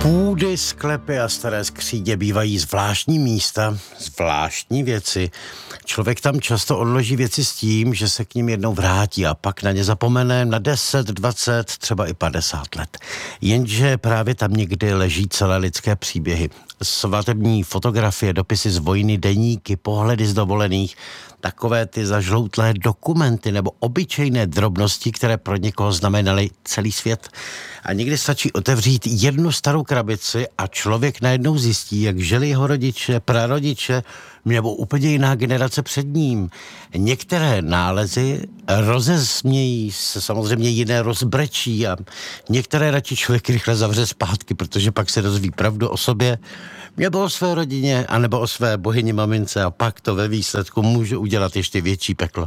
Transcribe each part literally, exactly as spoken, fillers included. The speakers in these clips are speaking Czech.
Půdy, sklepy a staré skříně bývají zvláštní místa, zvláštní věci. Člověk tam často odloží věci s tím, že se k ním jednou vrátí a pak na ně zapomene na deset, dvacet, třeba i padesát let. Jenže právě tam někdy leží celé lidské příběhy. Svatební fotografie, dopisy z vojny, deníky, pohledy z dovolených, takové ty zažloutlé dokumenty nebo obyčejné drobnosti, které pro někoho znamenaly celý svět. A někdy stačí otevřít jednu starou krabici a člověk najednou zjistí, jak žili jeho rodiče, prarodiče nebo úplně jiná generace před ním. Některé nálezy rozesmějí se, samozřejmě jiné rozbrečí a některé radši člověk rychle zavře zpátky, protože pak se dozví pravdu o sobě nebo o své rodině, anebo o své bohyni mamince a pak to ve výsledku může udělat ještě větší peklo.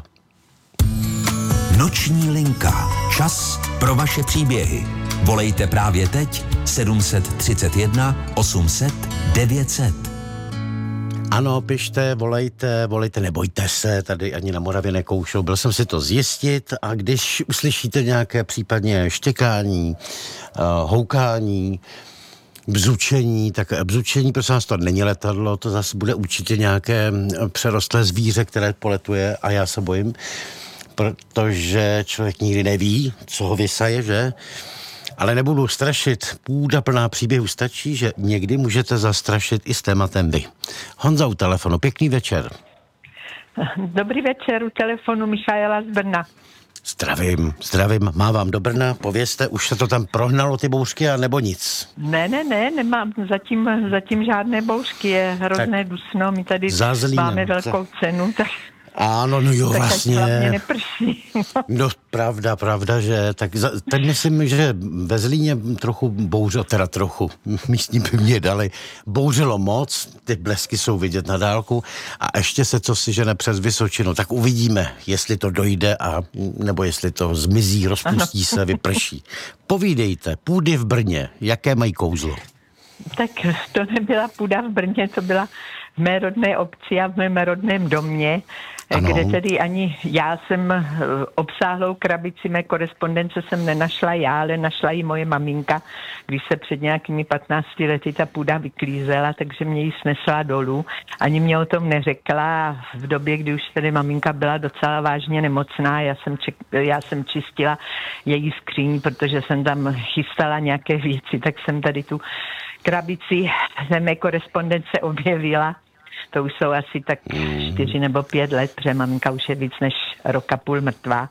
Noční linka. Čas pro vaše příběhy. Volejte právě teď sedm set třicet jedna osm set devět set. Ano, pište, volejte, volejte, nebojte se, tady ani na Moravě nekoušou, byl jsem si to zjistit a když uslyšíte nějaké případně štěkání, uh, houkání, bzučení, tak bzučení, prosím vás, to není letadlo, to zase bude určitě nějaké přerostlé zvíře, které poletuje a já se bojím, protože člověk nikdy neví, co ho vysaje, že? Ale nebudu strašit, půda plná příběhů stačí, že někdy můžete zastrašit i s tématem vy. Honza u telefonu, pěkný večer. Dobrý večer, u telefonu Michaela z Brna. Zdravím, zdravím, mávám do Brna, povězte, už se to tam prohnalo ty bouřky, a nebo nic? Ne, ne, ne, nemám zatím, zatím žádné bouřky, je hrozné tak dusno, my tady Zázlínem, máme velkou cenu, tak... Ano, no jo, tak vlastně. Tak neprší. No, pravda, pravda, že tak za, teď myslím, že ve Zlíně trochu bouřilo, teda trochu, místní by mě dali, bouřilo moc, ty blesky jsou vidět na dálku a ještě se co si žene přes Vysočinu, tak uvidíme, jestli to dojde a nebo jestli to zmizí, rozpustí ano. se, vyprší. Povídejte, půdy v Brně, jaké mají kouzlo? Tak to nebyla půda v Brně, to byla v mé rodné obci a v mém rodném domě, ano. kde tedy ani já jsem obsáhlou krabici mé korespondence jsem nenašla já, ale našla ji moje maminka, když se před nějakými patnácti lety ta půda vyklízela, takže mě ji snesla dolů. Ani mě o tom neřekla v době, kdy už tedy maminka byla docela vážně nemocná, já jsem, ček, já jsem čistila její skříň, protože jsem tam chystala nějaké věci, tak jsem tady tu krabici ze mé korespondence objevila. To už jsou asi tak čtyři nebo pět let, protože maminka už je víc než rok a půl mrtvá.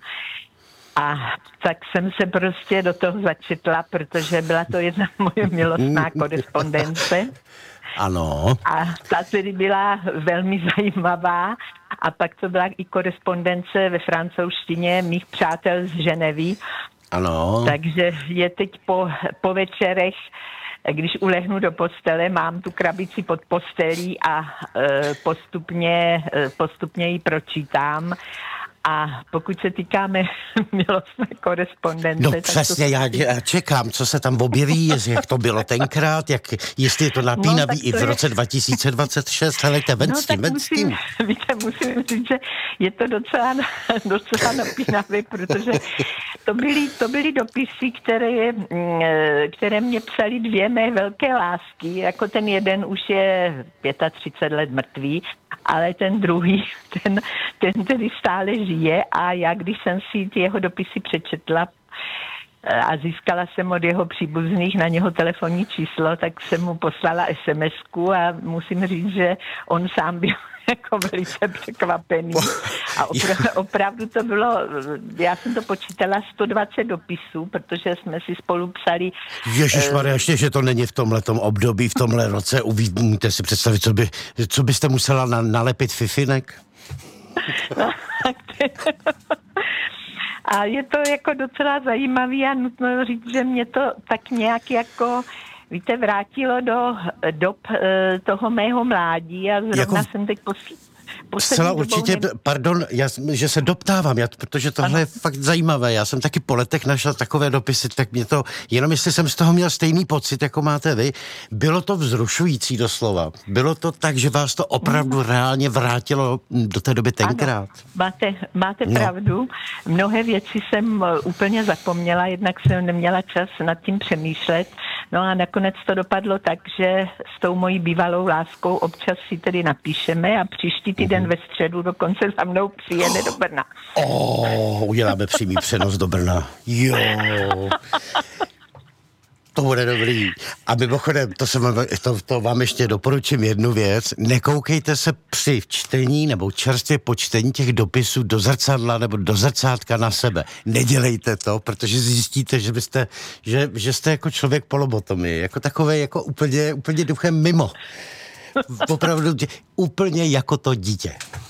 A tak jsem se prostě do toho začetla, protože byla to jedna moje milostná korespondence. Ano. A ta tedy byla velmi zajímavá. A pak to byla i korespondence ve francouzštině mých přátel z Ženevy. Ano. Takže je teď po, po večerech, když ulehnu do postele, mám tu krabici pod postelí a e, postupně, e, postupně ji pročítám. A pokud se týkáme milostné korespondence... No přesně, já, já čekám, co se tam objeví, jak to bylo tenkrát, jak, jestli je to napínavý no, i v je... roce dva tisíce dvacet šest, helejte, ven no, s tím, ven s tím. Víte, musím říct, že je to docela, docela napínavé, protože to byly, to byly dopisy, které, které mě psali dvě mé velké lásky, jako ten jeden už je třicet pět let mrtvý, ale ten druhý, ten, ten tedy stále žije a já, když jsem si ty jeho dopisy přečetla a získala jsem od jeho příbuzných na něho telefonní číslo, tak jsem mu poslala es em esku a musím říct, že on sám byl jako velice překvapený. A opra- opravdu to bylo, já jsem to počítala sto dvacet dopisů, protože jsme si spolu psali... Ježišmarja, ještě, že to není v tomhletom období, v tomhle roce, umíte si představit, co, by, co byste musela na, nalepit fifinek? No, a je to jako docela zajímavý a nutno říct, že mě to tak nějak jako... Víte, vrátilo do dob e, toho mého mládí a zrovna jako... jsem teď posl- Zcela určitě, ne... pardon, já, že se doptávám, já, protože tohle ano. je fakt zajímavé. Já jsem taky po letech našel takové dopisy, tak mě to, jenom jestli jsem z toho měl stejný pocit, jako máte vy, bylo to vzrušující doslova. Bylo to tak, že vás to opravdu mm. reálně vrátilo do té doby tenkrát. Ano, máte, máte no. pravdu. Mnohé věci jsem úplně zapomněla, jednak jsem neměla čas nad tím přemýšlet. No a nakonec to dopadlo tak, že s tou mojí bývalou láskou občas si tedy napíšeme a příští týden mm. ve středu dokonce za mnou přijede oh. do Brna. Oh, uděláme přímý přenos do Brna. Jo. To bude dobrý. A mimochodem, to, jsem, to, to vám ještě doporučím jednu věc. Nekoukejte se při čtení nebo čerstvě po čtení těch dopisů do zrcadla nebo do zrcátka na sebe. Nedělejte to, protože zjistíte, že byste, že, že jste jako člověk polobotomii, jako takové, jako úplně, úplně duchem mimo. Opravdu úplně jako to dítě.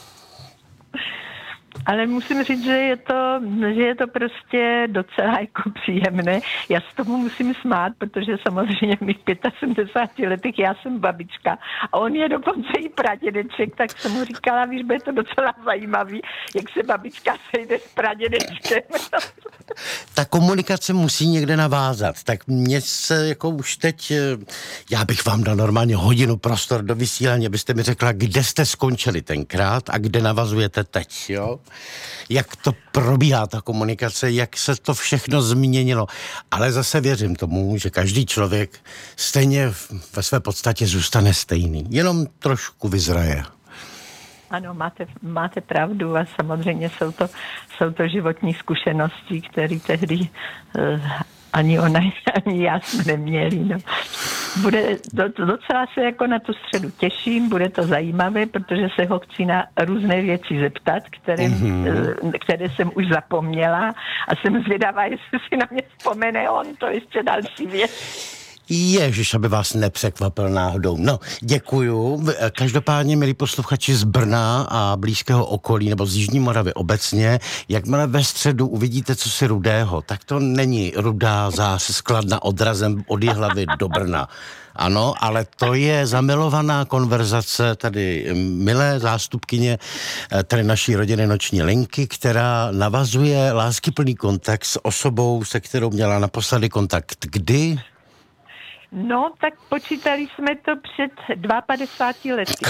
Ale musím říct, že je to, že je to prostě docela jako příjemné. Já s tomu musím smát, protože samozřejmě v mých sedmdesáti pěti letech já jsem babička a on je dokonce i pradědeček, tak jsem mu říkala, víš, bude to docela zajímavý, jak se babička sejde s pradědečkem. Ta komunikace musí někde navázat. Tak mě se jako už teď, já bych vám dal normálně hodinu prostor do vysílání, abyste mi řekla, kde jste skončili tenkrát a kde navazujete teď, jo? Jak to probíhá ta komunikace, jak se to všechno změnilo. Ale zase věřím tomu, že každý člověk stejně ve své podstatě zůstane stejný. Jenom trošku vyzraje. Ano, máte, máte pravdu a samozřejmě jsou to, jsou to životní zkušenosti, které tehdy uh, ani ona, ani já jsme neměli. No. Bude, docela se jako na tu středu těším, bude to zajímavé, protože se ho chci na různé věci zeptat, které, mm-hmm. které jsem už zapomněla a jsem zvědavá, jestli si na mě vzpomene on, to ještě další věc. Ježiš, aby vás nepřekvapil náhodou. No, děkuju. Každopádně, milí posluchači z Brna a blízkého okolí, nebo z Jižní Moravy obecně, jakmile ve středu uvidíte cosi rudého, tak to není rudá zář skladna odrazem od Jihlavy do Brna. Ano, ale to je zamilovaná konverzace tady milé zástupkyně tady naší rodiny Noční linky, která navazuje láskyplný kontakt s osobou, se kterou měla naposledy kontakt. Kdy? No, tak počítali jsme to před padesátmi dvěma lety.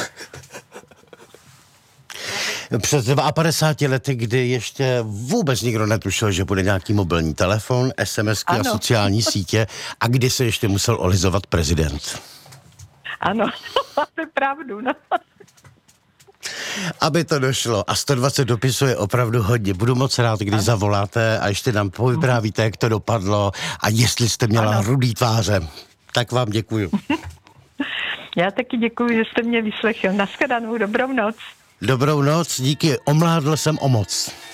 Před padesátimi lety, kdy ještě vůbec nikdo netušil, že bude nějaký mobilní telefon, SMSky a sociální sítě a kdy se ještě musel olizovat prezident. Ano, máte pravdu, no. Aby to došlo. A sto dvacet dopisů je opravdu hodně. Budu moc rád, když ano. zavoláte a ještě nám povyprávíte, jak to dopadlo a jestli jste měla ano. rudý tváře. Tak vám děkuju. Já taky děkuju, že jste mě vyslechl. Nashledanou, dobrou noc. Dobrou noc, díky. Omládl jsem o moc.